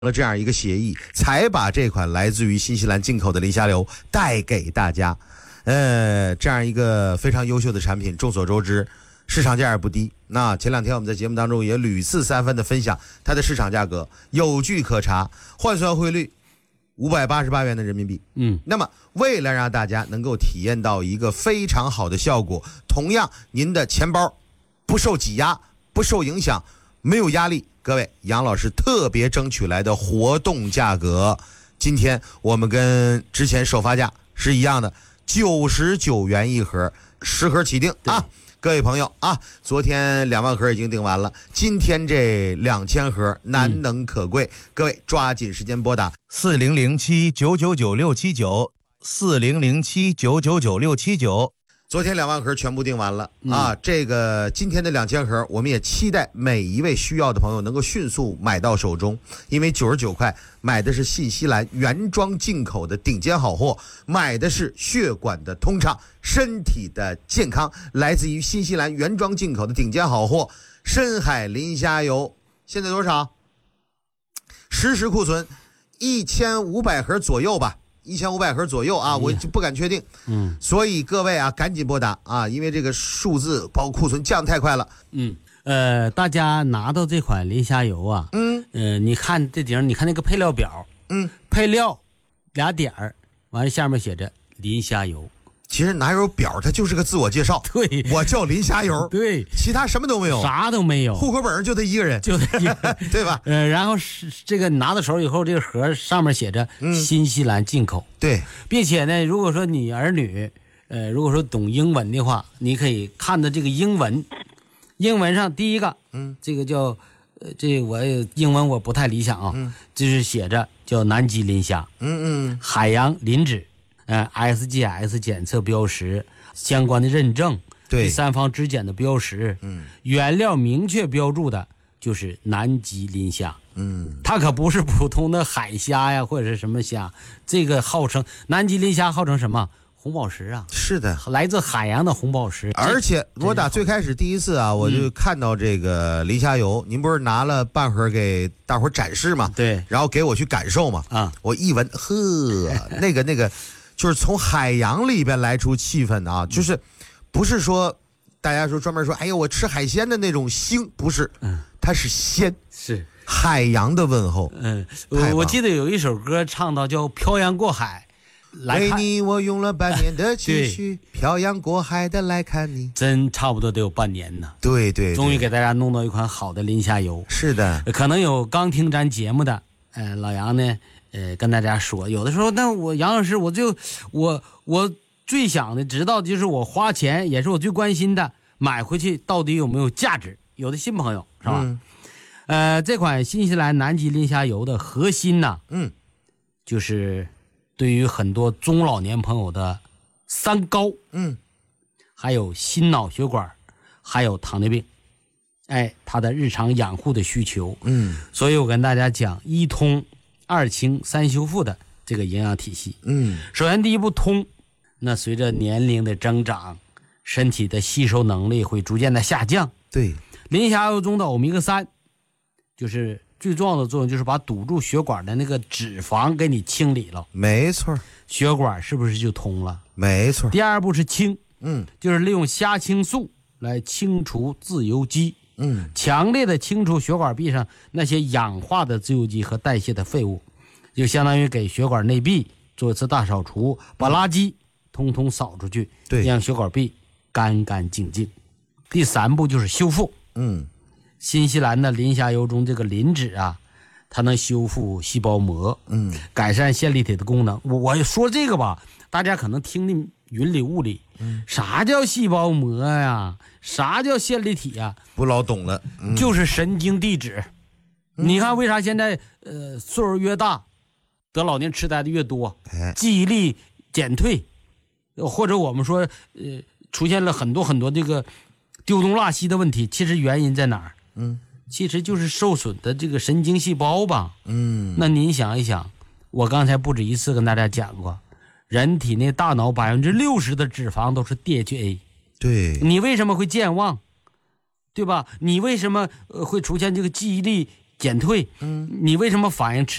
了这样一个协议，才把这款来自于新西兰进口的磷虾油带给大家。这样一个非常优秀的产品，众所周知，市场价也不低。那前两天我们在节目当中也屡次三番的分享它的市场价格，有据可查，换算汇率588元的人民币。那么为了让大家能够体验到一个非常好的效果，同样您的钱包不受挤压，不受影响，没有压力，各位，杨老师特别争取来的活动价格，今天我们跟之前首发价是一样的，99元一盒，10盒起订啊！各位朋友啊，昨天2万盒已经订完了，今天这2000盒难能可贵，各位抓紧时间拨打 4007-999679，4007-999679。 昨天2万盒全部订完了啊！这个今天的2000盒，我们也期待每一位需要的朋友能够迅速买到手中，因为99块买的是新西兰原装进口的顶尖好货，买的是血管的通畅，身体的健康，来自于新西兰原装进口的顶尖好货深海磷虾油，现在多少？实时库存1500盒左右吧。1500盒左右啊，我就不敢确定。所以各位啊，赶紧拨打啊，因为这个数字包括库存降太快了。 大家拿到这款磷虾油啊，你看这顶上，你看那个配料表，配料俩点儿，完了下面写着磷虾油。 其实哪有表，它就是个自我介绍。 对， 我叫磷虾油。 对， 其他什么都没有， 啥都没有， 户口本上就他一个人，对吧？ 然后是这个拿到手以后，这个盒上面写着新西兰进口。 对， 并且呢，如果说你儿女，如果说懂英文的话，你可以看到这个英文上第一个，这个叫，这我英文我不太理想啊，就是写着叫南极磷虾，海洋磷脂。SGS 检测标识相关的认证， 对， 第三方质检的标识，原料明确标注的就是南极磷虾，它可不是普通的海虾呀或者是什么虾，这个号称南极磷虾号称什么红宝石啊？ 是的， 来自海洋的红宝石。 而且我打最开始第一次啊，我就看到这个磷虾油，您不是拿了半盒给大伙展示吗？ 对， 然后给我去感受嘛，我一闻，那个。就是从海洋里边来出气氛啊，就是不是说大家说专门说哎呦我吃海鲜的那种腥，不是，它是鲜， 是海洋的问候。 我记得有一首歌唱到叫漂洋过海来看你，我用了半年的积蓄漂洋过海的来看你， 真差不多得有半年呢。 对， 终于给大家弄到一款好的磷虾油。 是的， 可能有刚听咱节目的老杨呢跟大家说，有的时候，那我杨老师，我最想的知道就是我花钱，也是我最关心的，买回去到底有没有价值。有的新朋友是吧？这款新西兰南极磷虾油的核心呢，就是对于很多中老年朋友的三高，还有心脑血管，还有糖尿病，他的日常养护的需求，所以我跟大家讲一通2清3修复的这个营养体系。首先第一步通，那随着年龄的增长，身体的吸收能力会逐渐的下降。 对， 磷虾油中的欧米伽3就是最重要的作用，就是把堵住血管的那个脂肪给你清理了。 没错， 血管是不是就通了？ 没错。 第二步是清，就是利用虾青素来清除自由基。强烈的清除血管壁上那些氧化的自由基和代谢的废物，就相当于给血管内壁做一次大扫除，把垃圾通通扫出去， 对， 让血管壁干干净净。第三步就是修复。新西兰的磷虾油中这个磷脂啊，它能修复细胞膜，改善线粒体的功能。我说这个吧，大家可能听得云里雾里，啥叫细胞膜呀？啥叫线粒体呀？ 不老懂了， 就是神经递质。你看为啥现在岁数越大，得老年痴呆的越多，记忆力减退，或者我们说出现了很多这个丢东落西的问题，其实原因在哪儿？其实就是受损的这个神经细胞吧。那您想一想，我刚才不止一次跟大家讲过，人体内大脑60%的脂肪都是 DHA。 对， 你为什么会健忘，对吧？你为什么会出现这个记忆力减退，你为什么反应迟